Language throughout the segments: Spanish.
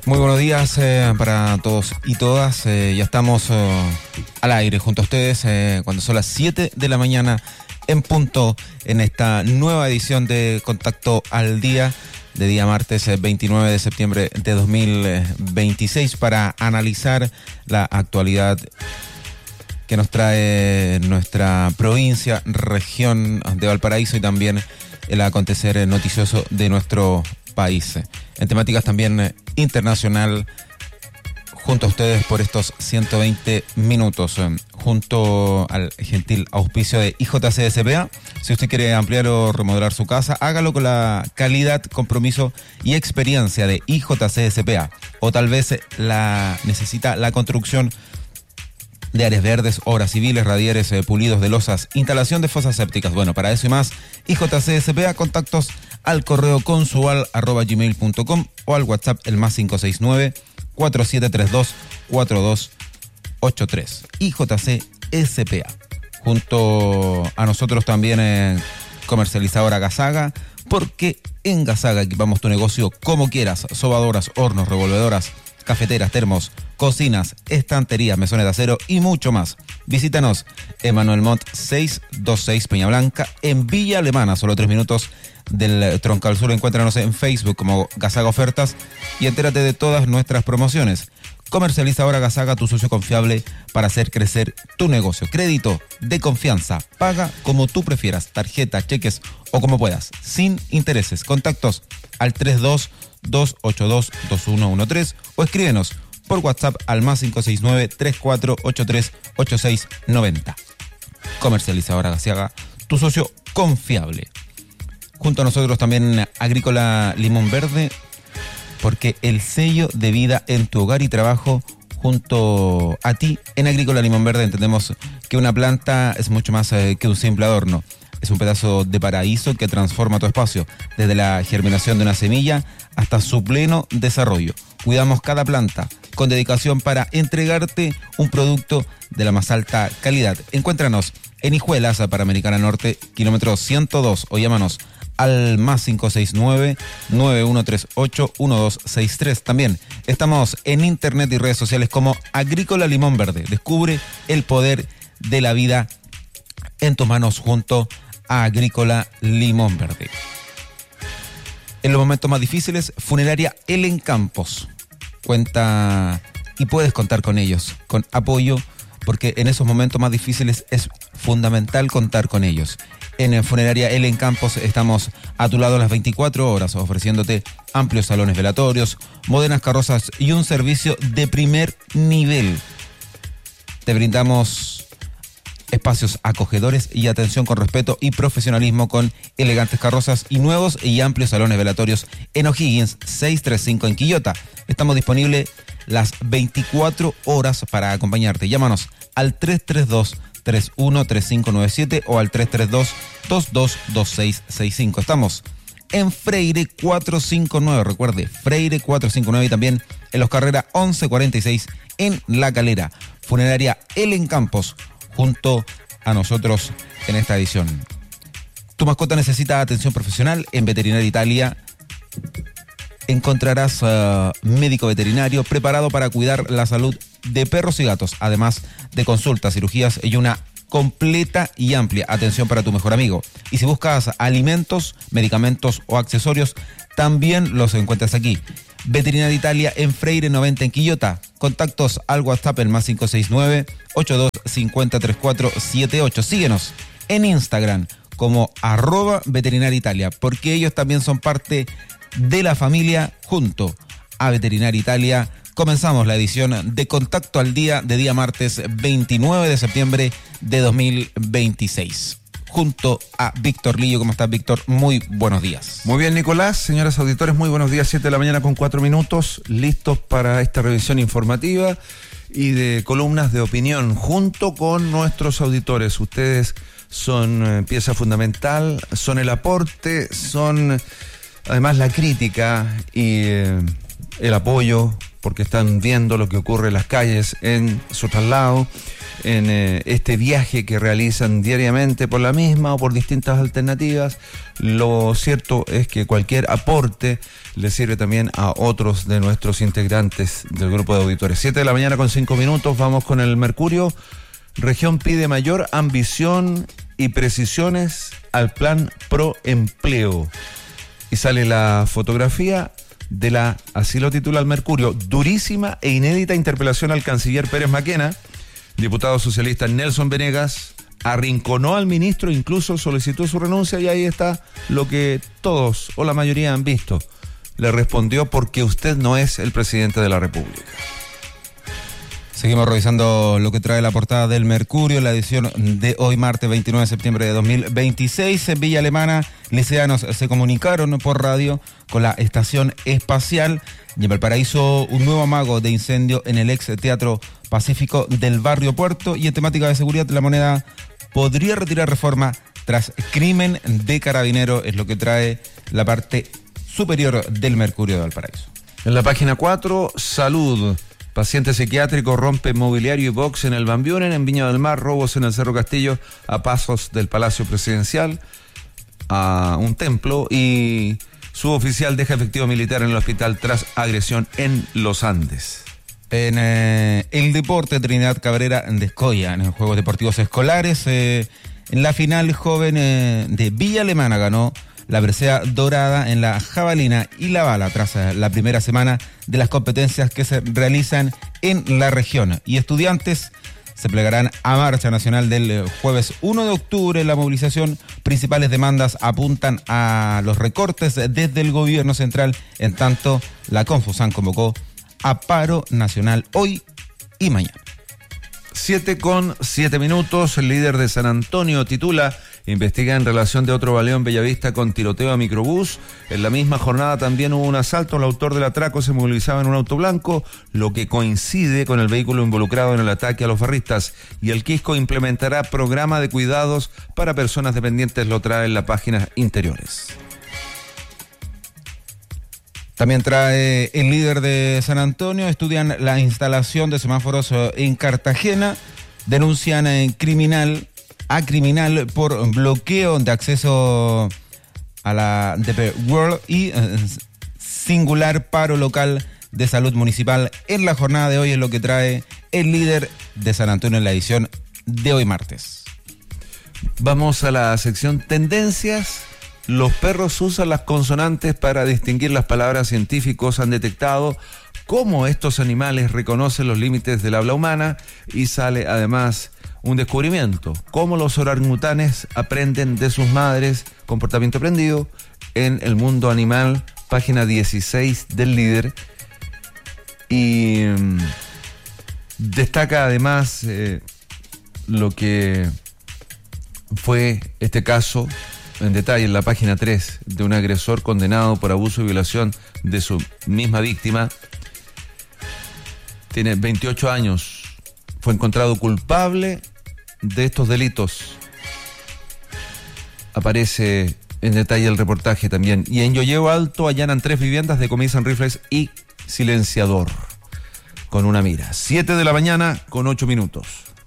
Muy buenos días para todos y todas. Ya estamos al aire junto a ustedes cuando son las 7 de la mañana en punto en esta nueva edición de Contacto al Día de día martes 29 de septiembre de 2026 para analizar la actualidad que nos trae nuestra provincia, región de Valparaíso y también el acontecer noticioso de nuestro país. En temáticas también internacional, junto a ustedes por estos 120 minutos, junto al gentil auspicio de IJCSPA. Si usted quiere ampliar o remodelar su casa, hágalo con la calidad, compromiso y experiencia de IJCSPA. O tal vez necesita la construcción de áreas verdes, obras civiles, radieres, pulidos de losas, instalación de fosas sépticas. Bueno, para eso y más, IJCSPA, contactos al correo consual@gmail.com o al WhatsApp el +569 4732 4283. IJCSPA. Junto a nosotros también comercializadora Gazaga, porque en Gazaga equipamos tu negocio como quieras: sobadoras, hornos, revolvedoras, cafeteras, termos, cocinas, estanterías, mesones de acero y mucho más. Visítanos en Manuel Montt 626 Peña Blanca, en Villa Alemana, solo 3 minutos del Troncal Sur. Encuéntranos en Facebook como Gazaga Ofertas y entérate de todas nuestras promociones. Comercializadora Gazaga, tu socio confiable para hacer crecer tu negocio. Crédito de confianza, paga como tú prefieras, tarjeta, cheques o como puedas, sin intereses. Contactos al 32-282-2113 o escríbenos por WhatsApp al +569 3483 8690. Comercializadora Gazaga, tu socio confiable. Junto a nosotros también Agrícola Limón Verde, porque el sello de vida en tu hogar y trabajo junto a ti. En Agrícola Limón Verde entendemos que una planta es mucho más que un simple adorno. Es un pedazo de paraíso que transforma tu espacio, desde la germinación de una semilla hasta su pleno desarrollo. Cuidamos cada planta con dedicación para entregarte un producto de la más alta calidad. Encuéntranos en Hijuelas, Panamericana Norte, kilómetro 102, o llámanos al +569 9138 1263. También estamos en internet y redes sociales como Agrícola Limón Verde. Descubre el poder de la vida en tus manos junto a Agrícola Limón Verde. En los momentos más difíciles, Funeraria Elen Campos cuenta y puedes contar con ellos, con apoyo, porque en esos momentos más difíciles es fundamental contar con ellos. En Funeraria Elen Campos estamos a tu lado las 24 horas, ofreciéndote amplios salones velatorios, modernas carrozas y un servicio de primer nivel. Te brindamos espacios acogedores y atención con respeto y profesionalismo, con elegantes carrozas y nuevos y amplios salones velatorios en O'Higgins 635 en Quillota. Estamos disponibles las 24 horas para acompañarte. Llámanos al 332-313597 o al 332-222665. Estamos en Freire 459, recuerde, Freire 459, y también en Los Carreras 1146 en La Calera. Funeraria Elen Campos, junto a nosotros en esta edición. Tu mascota necesita atención profesional. En Veterinaria Italia encontrarás médico veterinario preparado para cuidar la salud de perros y gatos, además de consultas, cirugías y una completa y amplia atención para tu mejor amigo. Y si buscas alimentos, medicamentos o accesorios, también los encuentras aquí. Veterinaria Italia en Freire 90 en Quillota. Contactos al WhatsApp el +569 82503478. Síguenos en Instagram como @Veterinaria Italia, porque ellos también son parte de la familia. Junto a Veterinaria Italia comenzamos la edición de Contacto al Día de día martes 29 de septiembre de 2026. Junto a Víctor Lillo. ¿Cómo estás, Víctor? Muy buenos días. Muy bien, Nicolás. Señoras auditores, muy buenos días. 7 de la mañana con 4 minutos. Listos para esta revisión informativa y de columnas de opinión junto con nuestros auditores. Ustedes son pieza fundamental, son el aporte, son además la crítica y el apoyo porque están viendo lo que ocurre en las calles en su traslado, en este viaje que realizan diariamente por la misma o por distintas alternativas. Lo cierto es que cualquier aporte le sirve también a otros de nuestros integrantes del grupo de auditores. 7:05 a.m, vamos con el Mercurio. Región pide mayor ambición y precisiones al plan pro empleo. Y sale la fotografía de la, así lo titula el Mercurio, durísima e inédita interpelación al canciller Pérez Maquena. Diputado socialista Nelson Venegas arrinconó al ministro, incluso solicitó su renuncia, y ahí está lo que todos o la mayoría han visto. Le respondió: porque usted no es el presidente de la República. Seguimos revisando lo que trae la portada del Mercurio, la edición de hoy, martes 29 de septiembre de 2026. En Villa Alemana, liceanos se comunicaron por radio con la estación espacial. Y en Valparaíso, un nuevo amago de incendio en el ex Teatro Pacífico del barrio Puerto. Y en temática de seguridad, La Moneda podría retirar reforma tras crimen de carabinero, es lo que trae la parte superior del Mercurio de Valparaíso. En la página 4, salud. Paciente psiquiátrico rompe mobiliario y box en el Van Buren. En Viña del Mar, robos en el Cerro Castillo a pasos del Palacio Presidencial, a un templo, y suboficial deja efectivo militar en el hospital tras agresión en Los Andes. En el deporte, Trinidad Cabrera descolla en los Juegos Deportivos Escolares. En la final, joven de Villa Alemana ganó la presea dorada en la jabalina y la bala tras la primera semana de las competencias que se realizan en la región. Y estudiantes se plegarán a marcha nacional del jueves 1 de octubre. La movilización, principales demandas apuntan a los recortes desde el gobierno central. En tanto, la Confusan convocó a paro nacional hoy y mañana. 7:07. El líder de San Antonio titula: investiga en relación de otro baleo en Bellavista con tiroteo a microbús. En la misma jornada también hubo un asalto. El autor del atraco se movilizaba en un auto blanco, lo que coincide con el vehículo involucrado en el ataque a los barristas. Y el Quisco implementará programa de cuidados para personas dependientes, lo trae en las páginas interiores. También trae el líder de San Antonio: estudian la instalación de semáforos en Cartagena, denuncian criminal por bloqueo de acceso a la DP World y singular paro local de salud municipal en la jornada de hoy, es lo que trae el líder de San Antonio en la edición de hoy martes. Vamos a la sección tendencias. Los perros usan las consonantes para distinguir las palabras. Científicos han detectado cómo estos animales reconocen los límites del habla humana, y sale además un descubrimiento: cómo los orangutanes aprenden de sus madres, comportamiento aprendido en el mundo animal, página 16 del líder. Y destaca además lo que fue este caso en detalle en la página 3 de un agresor condenado por abuso y violación de su misma víctima. Tiene 28 años, fue encontrado culpable de estos delitos. Aparece en detalle el reportaje también. Y en Yoyeo Alto allanan 3 viviendas, decomisan rifles y silenciador con una mira. 7:08 a.m.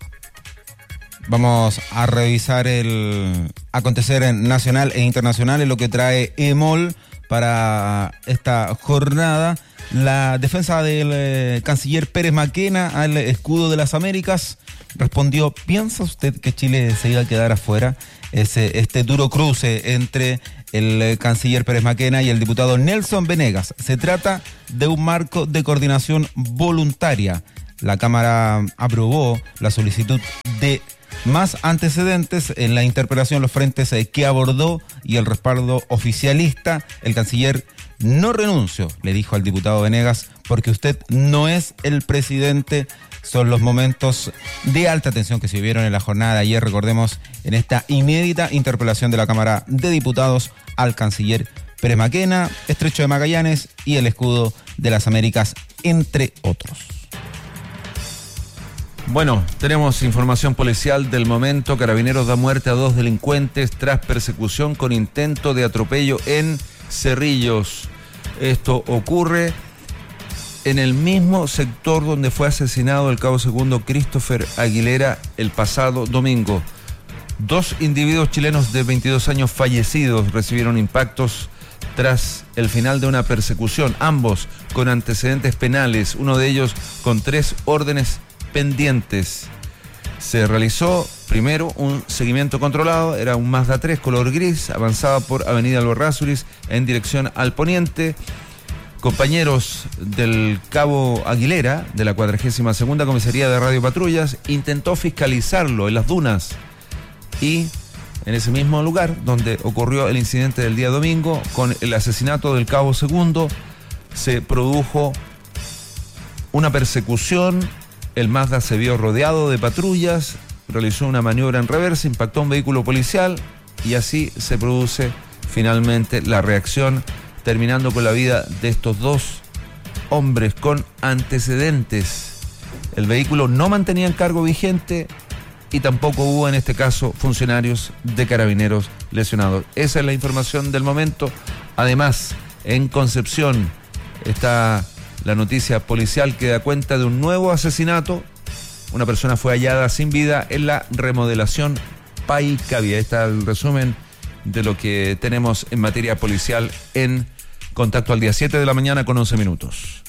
Vamos a revisar el acontecer nacional e internacional en lo que trae EMOL para esta jornada. La defensa del canciller Pérez Maquena al escudo de las Américas respondió: ¿piensa usted que Chile se iba a quedar afuera? Este duro cruce entre el canciller Pérez Maquena y el diputado Nelson Venegas. Se trata de un marco de coordinación voluntaria. La Cámara aprobó la solicitud de más antecedentes en la interpelación, los frentes que abordó y el respaldo oficialista. El canciller: no renuncio, le dijo al diputado Venegas, porque usted no es el presidente. Son los momentos de alta tensión que se vivieron en la jornada de ayer, recordemos, en esta inédita interpelación de la Cámara de Diputados al canciller Pérez Maquena, Estrecho de Magallanes y el escudo de las Américas, entre otros. Bueno, tenemos información policial del momento. Carabineros da muerte a 2 delincuentes tras persecución con intento de atropello en Cerrillos. Esto ocurre en el mismo sector donde fue asesinado el cabo segundo Christopher Aguilera el pasado domingo. 2 individuos chilenos de 22 años fallecidos recibieron impactos tras el final de una persecución, ambos con antecedentes penales, uno de ellos con 3 órdenes pendientes. Se realizó primero un seguimiento controlado, era un Mazda 3 color gris, avanzaba por Avenida Alborrazuris en dirección al poniente. Compañeros del cabo Aguilera, de la 42ª Comisaría de Radio Patrullas, intentó fiscalizarlo en las dunas y en ese mismo lugar donde ocurrió el incidente del día domingo con el asesinato del cabo segundo, se produjo una persecución. El Mazda se vio rodeado de patrullas, realizó una maniobra en reversa, impactó un vehículo policial y así se produce finalmente la reacción, terminando con la vida de estos 2 hombres con antecedentes. El vehículo no mantenía cargo vigente y tampoco hubo en este caso funcionarios de Carabineros lesionados. Esa es la información del momento. Además, en Concepción está la noticia policial que da cuenta de un nuevo asesinato. Una persona fue hallada sin vida en la remodelación Paicavia. Está el resumen de lo que tenemos en materia policial en Contacto al Día, 7 de la mañana con 11 minutos.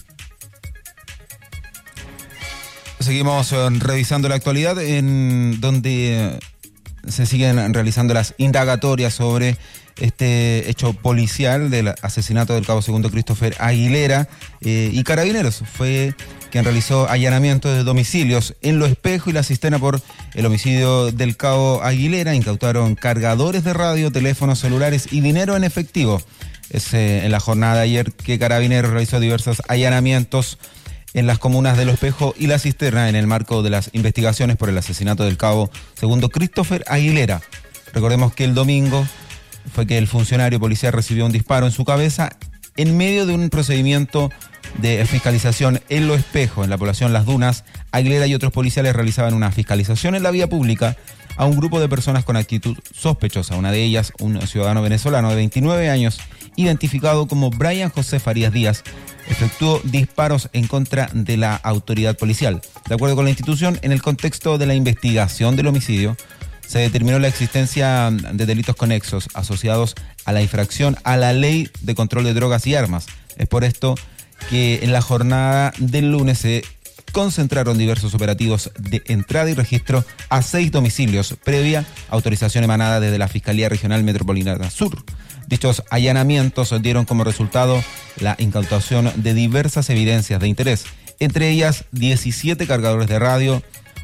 Seguimos revisando la actualidad en donde se siguen realizando las indagatorias sobre este hecho policial del asesinato del cabo segundo Christopher Aguilera, y Carabineros fue quien realizó allanamientos de domicilios en Lo Espejo y La Cisterna por el homicidio del cabo Aguilera. Incautaron cargadores de radio, teléfonos celulares y dinero en efectivo. Es en la jornada de ayer que Carabineros realizó diversos allanamientos en las comunas de Lo Espejo y La Cisterna en el marco de las investigaciones por el asesinato del cabo segundo Christopher Aguilera. Recordemos que el domingo fue que el funcionario policial recibió un disparo en su cabeza en medio de un procedimiento de fiscalización en Lo Espejo, en la población Las Dunas. Aguilera y otros policiales realizaban una fiscalización en la vía pública a un grupo de personas con actitud sospechosa. Una de ellas, un ciudadano venezolano de 29 años, identificado como Brian José Farías Díaz, efectuó disparos en contra de la autoridad policial. De acuerdo con la institución, en el contexto de la investigación del homicidio, se determinó la existencia de delitos conexos asociados a la infracción a la Ley de Control de Drogas y Armas. Es por esto que en la jornada del lunes se concentraron diversos operativos de entrada y registro a 6 domicilios, previa autorización emanada desde la Fiscalía Regional Metropolitana Sur. Dichos allanamientos dieron como resultado la incautación de diversas evidencias de interés, entre ellas 17 cargadores de radio,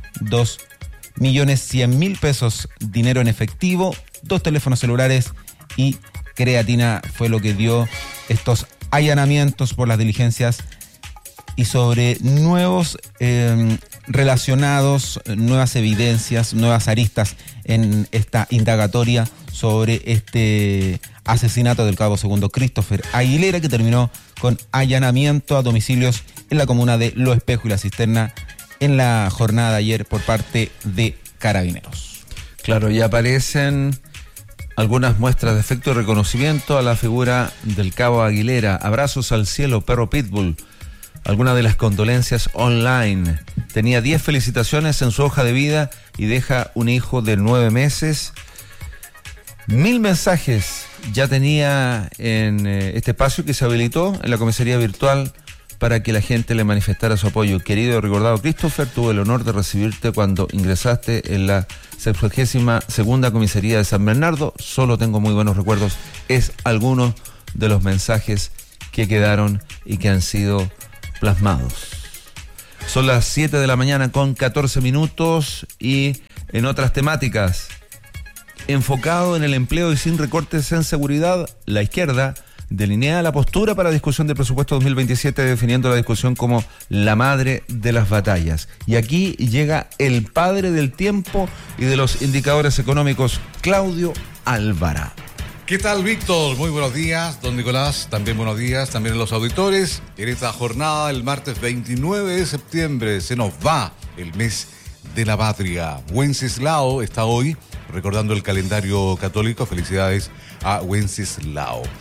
2.100.000 pesos dinero en efectivo, 2 teléfonos celulares y creatina. Fue lo que dio estos allanamientos por las diligencias y sobre nuevos relacionados, nuevas evidencias, nuevas aristas en esta indagatoria sobre este asesinato del cabo segundo Christopher Aguilera, que terminó con allanamiento a domicilios en la comuna de Lo Espejo y La Cisterna en la jornada de ayer por parte de Carabineros. Claro, y aparecen algunas muestras de afecto y reconocimiento a la figura del cabo Aguilera. Abrazos al cielo, perro pitbull. Algunas de las condolencias online. Tenía 10 felicitaciones en su hoja de vida y deja un hijo de 9 meses. 1000 mensajes ya tenía en este espacio que se habilitó en la comisaría virtual para que la gente le manifestara su apoyo. Querido y recordado Christopher, tuve el honor de recibirte cuando ingresaste en la 72ª comisaría de San Bernardo. Solo tengo muy buenos recuerdos. Es algunos de los mensajes que quedaron y que han sido plasmados. Son las 7 de la mañana con 14 minutos y en otras temáticas, enfocado en el empleo y sin recortes en seguridad, la izquierda delinea la postura para discusión del presupuesto 2027, definiendo la discusión como la madre de las batallas. Y aquí llega el padre del tiempo y de los indicadores económicos, Claudio Álvara. ¿Qué tal, Víctor? Muy buenos días, don Nicolás, también buenos días, también a los auditores. En esta jornada, el martes 29 de septiembre, se nos va el mes de la patria. Wenceslao está hoy recordando el calendario católico. Felicidades a Wenceslao.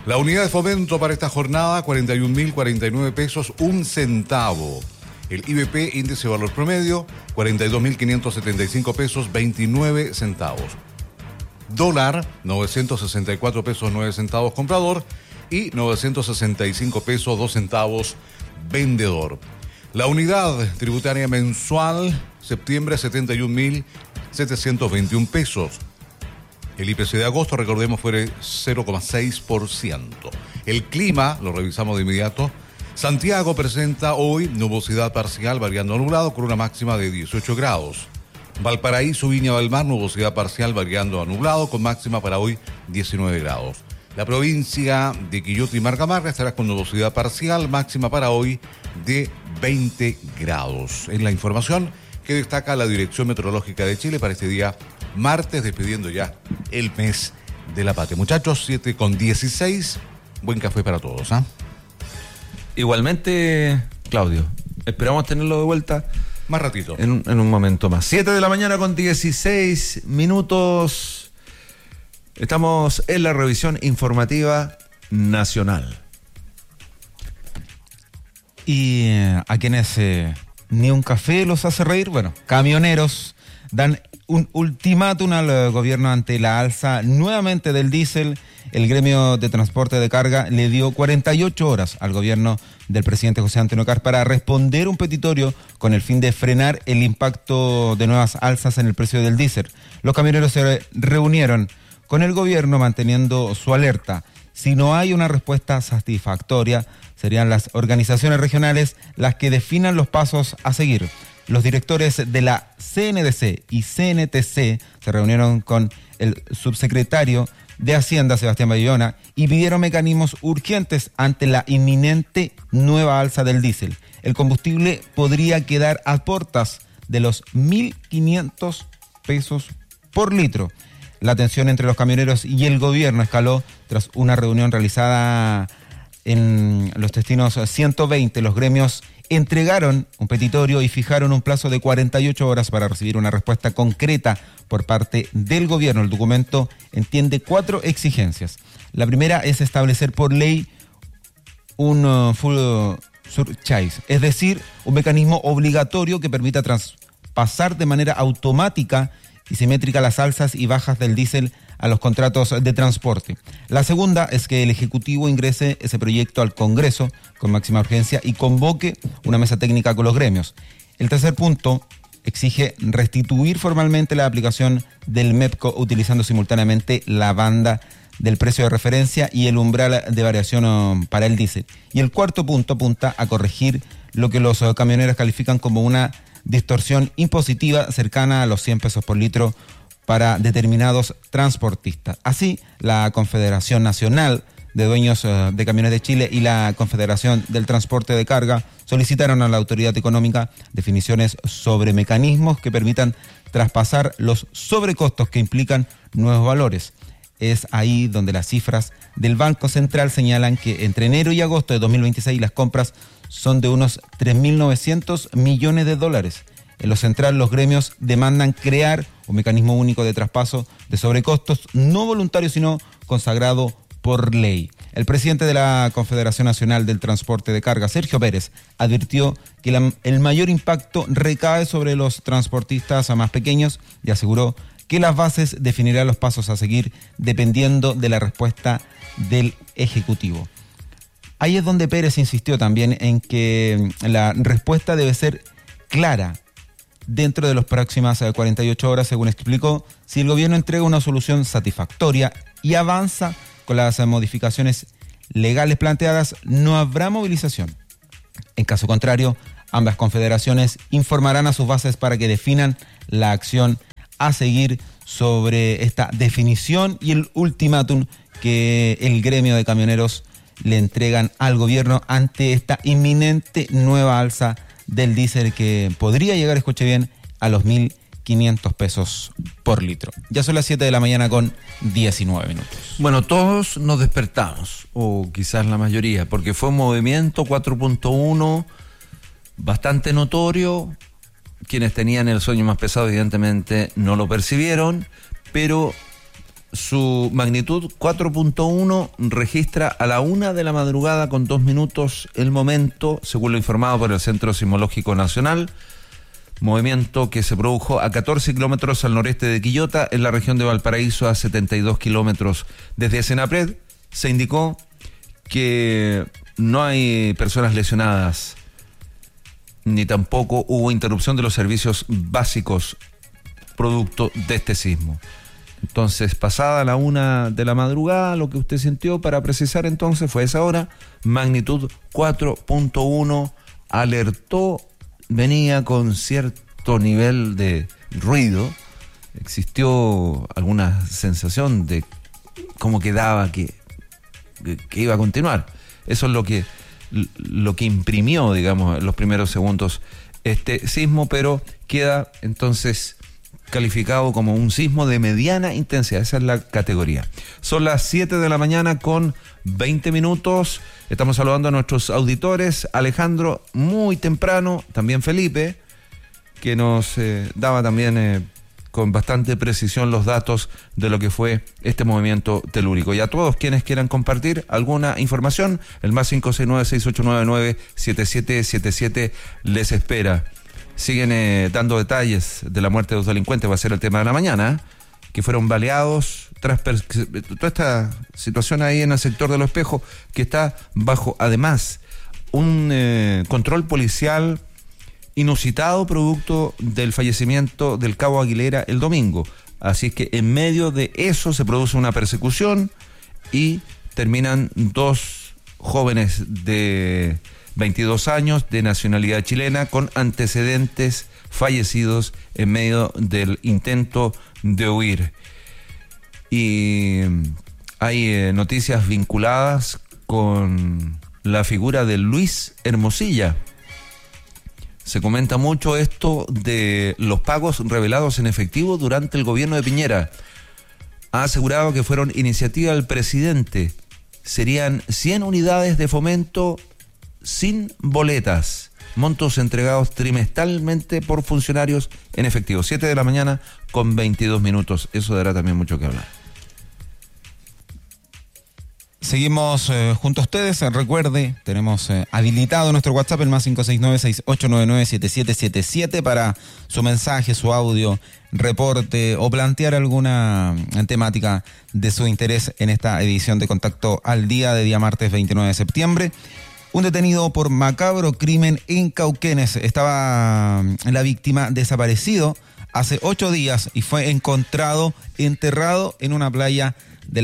La unidad de fomento para esta jornada, 41.049 pesos, 1 centavo. El IBP, índice de valor promedio, 42.575 pesos, 29 centavos. Dólar, 964 pesos, 9 centavos comprador y 965 pesos, 2 centavos vendedor. La unidad tributaria mensual, septiembre, 71.721 pesos. El IPC de agosto, recordemos, fue 0,6%. El clima, lo revisamos de inmediato. Santiago presenta hoy nubosidad parcial variando a nublado con una máxima de 18 grados. Valparaíso, Viña del Mar, nubosidad parcial variando a nublado con máxima para hoy 19 grados. La provincia de Quillota y Marcamarra estará con nubosidad parcial, máxima para hoy de 20 grados. Es la información que destaca la Dirección Meteorológica de Chile para este día martes, despidiendo ya el mes de la patria. Muchachos, 7:16, buen café para todos, ¿ah? Igualmente, Claudio, esperamos tenerlo de vuelta más ratito. En un momento más. 7:16 a.m. Estamos en la revisión informativa nacional. Y a quienes ni un café los hace reír, bueno, camioneros dan un ultimátum al gobierno ante la alza nuevamente del diésel. El gremio de transporte de carga le dio 48 horas al gobierno del presidente José Antonio Kast para responder un petitorio con el fin de frenar el impacto de nuevas alzas en el precio del diésel. Los camioneros se reunieron con el gobierno manteniendo su alerta. Si no hay una respuesta satisfactoria, serían las organizaciones regionales las que definan los pasos a seguir. Los directores de la CNDC y CNTC se reunieron con el subsecretario de Hacienda, Sebastián Bayona, y pidieron mecanismos urgentes ante la inminente nueva alza del diésel. El combustible podría quedar a puertas de los 1.500 pesos por litro. La tensión entre los camioneros y el gobierno escaló tras una reunión realizada en los destinos 120. Los gremios entregaron un petitorio y fijaron un plazo de 48 horas para recibir una respuesta concreta por parte del gobierno. El documento entiende 4 exigencias. La primera es establecer por ley un full surcharge, es decir, un mecanismo obligatorio que permita traspasar de manera automática y simétrica las alzas y bajas del diésel a los contratos de transporte. La segunda es que el Ejecutivo ingrese ese proyecto al Congreso con máxima urgencia y convoque una mesa técnica con los gremios. El tercer punto exige restituir formalmente la aplicación del MEPCO utilizando simultáneamente la banda del precio de referencia y el umbral de variación para el diésel. Y el cuarto punto apunta a corregir lo que los camioneros califican como una distorsión impositiva cercana a los 100 pesos por litro para determinados transportistas. Así, la Confederación Nacional de Dueños de Camiones de Chile y la Confederación del Transporte de Carga solicitaron a la autoridad económica definiciones sobre mecanismos que permitan traspasar los sobrecostos que implican nuevos valores. Es ahí donde las cifras del Banco Central señalan que entre enero y agosto de 2026 las compras son de unos 3.900 millones de dólares. En lo central, los gremios demandan crear un mecanismo único de traspaso de sobrecostos no voluntario, sino consagrado por ley. El presidente de la Confederación Nacional del Transporte de Carga, Sergio Pérez, advirtió que el mayor impacto recae sobre los transportistas más pequeños y aseguró que las bases definirán los pasos a seguir dependiendo de la respuesta del Ejecutivo. Ahí es donde Pérez insistió también en que la respuesta debe ser clara dentro de las próximas 48 horas, según explicó. Si el gobierno entrega una solución satisfactoria y avanza con las modificaciones legales planteadas, no habrá movilización. En caso contrario, ambas confederaciones informarán a sus bases para que definan la acción a seguir sobre esta definición y el ultimátum que el gremio de camioneros le entregan al gobierno ante esta inminente nueva alza del diésel que podría llegar, escuche bien, a los 1.500 pesos por litro. Ya son las 7 de la mañana con 19 minutos. Bueno, todos nos despertamos, o quizás la mayoría, porque fue un movimiento 4.1 bastante notorio. Quienes tenían el sueño más pesado evidentemente no lo percibieron, pero su magnitud 4.1 registra a la 1 de la madrugada con 2 minutos el momento, según lo informado por el Centro Sismológico Nacional. Movimiento que se produjo a 14 kilómetros al noreste de Quillota, en la región de Valparaíso, a 72 kilómetros. Desde Senapred se indicó que no hay personas lesionadas, ni tampoco hubo interrupción de los servicios básicos producto de este sismo. Entonces, pasada la 1 de la madrugada, lo que usted sintió, para precisar entonces, fue esa hora, magnitud 4.1, alertó, venía con cierto nivel de ruido, existió alguna sensación de cómo quedaba que iba a continuar. Eso es lo que imprimió, digamos, en los primeros segundos este sismo, pero queda entonces calificado como un sismo de mediana intensidad. Esa es la categoría. Son las 7 de la mañana con 20 minutos. Estamos saludando a nuestros auditores. Alejandro, muy temprano, también Felipe, que nos daba también con bastante precisión los datos de lo que fue este movimiento telúrico. Y a todos quienes quieran compartir alguna información, el más 569-6899-7777 les espera. Siguen dando detalles de la muerte de 2 delincuentes, va a ser el tema de la mañana, que fueron baleados tras toda esta situación ahí en el sector de Los Espejos, que está bajo, además, un control policial inusitado producto del fallecimiento del cabo Aguilera el domingo. Así es que en medio de eso se produce una persecución y terminan 2 jóvenes de 22 años de nacionalidad chilena con antecedentes fallecidos en medio del intento de huir. Y hay noticias vinculadas con la figura de Luis Hermosilla. Se comenta mucho esto de los pagos revelados en efectivo durante el gobierno de Piñera. Ha asegurado que fueron iniciativa del presidente. Serían 100 unidades de fomento sin boletas, montos entregados trimestralmente por funcionarios en efectivo. 7 de la mañana con 22 minutos. Eso dará también mucho que hablar. Seguimos junto a ustedes. Recuerde, tenemos habilitado nuestro WhatsApp, el más 569-6899-7777, para su mensaje, su audio, reporte o plantear alguna temática de su interés en esta edición de Contacto al Día de día martes 29 de septiembre. Un detenido por macabro crimen en Cauquenes. Estaba la víctima desaparecido hace 8 días y fue encontrado enterrado en una playa del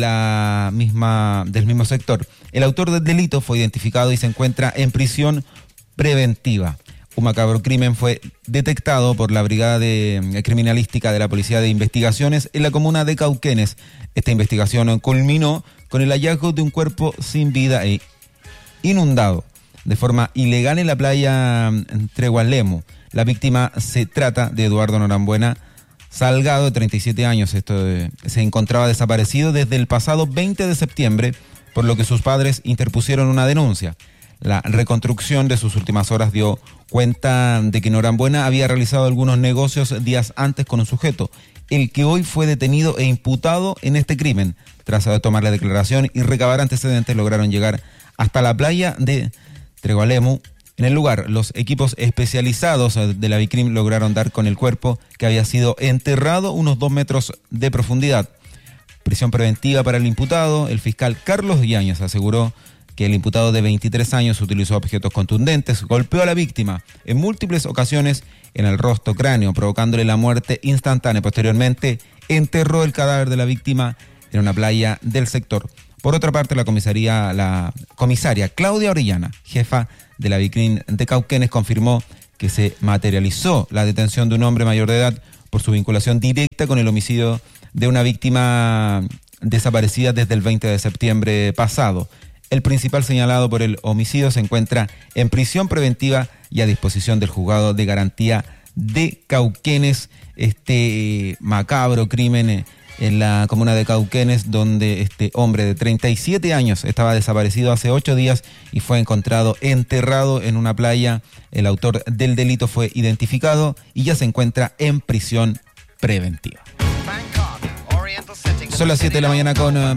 mismo sector. El autor del delito fue identificado y se encuentra en prisión preventiva. Un macabro crimen fue detectado por la Brigada de Criminalística de la Policía de Investigaciones en la comuna de Cauquenes. Esta investigación culminó con el hallazgo de un cuerpo sin vida e inundado de forma ilegal en la playa Tregualemu. La víctima se trata de Eduardo Norambuena Salgado, de 37 años. Se encontraba desaparecido desde el pasado 20 de septiembre, por lo que sus padres interpusieron una denuncia. La reconstrucción de sus últimas horas dio cuenta de que Norambuena había realizado algunos negocios días antes con un sujeto, el que hoy fue detenido e imputado en este crimen. Tras tomar la declaración y recabar antecedentes, lograron llegar hasta la playa de Tregualemu. En el lugar, los equipos especializados de la Vicrim lograron dar con el cuerpo, que había sido enterrado unos 2 metros de profundidad. Prisión preventiva para el imputado. El fiscal Carlos Yáñez aseguró que el imputado de 23 años utilizó objetos contundentes, golpeó a la víctima en múltiples ocasiones en el rostro, cráneo, provocándole la muerte instantánea. Posteriormente, enterró el cadáver de la víctima en una playa del sector. Por otra parte, la comisaria Claudia Orellana, jefa de la Vicrim de Cauquenes, confirmó que se materializó la detención de un hombre mayor de edad por su vinculación directa con el homicidio de una víctima desaparecida desde el 20 de septiembre pasado. El principal señalado por el homicidio se encuentra en prisión preventiva y a disposición del juzgado de garantía de Cauquenes. Este macabro crimen en la comuna de Cauquenes, donde este hombre de 37 años estaba desaparecido hace 8 días y fue encontrado enterrado en una playa. El autor del delito fue identificado y ya se encuentra en prisión preventiva. Son las 7 de la mañana con